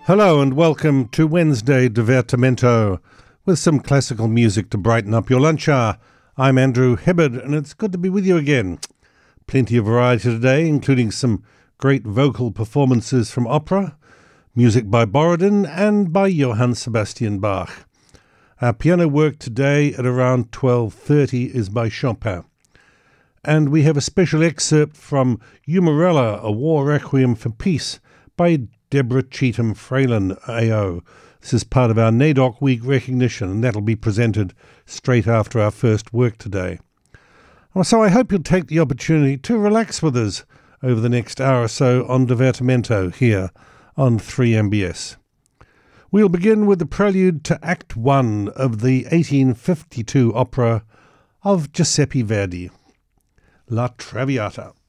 Hello and welcome to Wednesday Divertimento with some classical music to brighten up your lunch hour. I'm Andrew Hibbard and it's good to be with you again. Plenty of variety today, including some great vocal performances from opera, music by Borodin and by Johann Sebastian Bach. Our piano work today at around 12:30 is by Chopin. And we have a special excerpt from Eumerella, A War Requiem for Peace by Deborah Cheetham Fralin, AO. This is part of our NAIDOC Week recognition, and that'll be presented straight after our first work today. So I hope you'll take the opportunity to relax with us over the next hour or so on Divertimento here on 3MBS. We'll begin with the prelude to Act 1 of the 1852 opera of Giuseppe Verdi, La Traviata.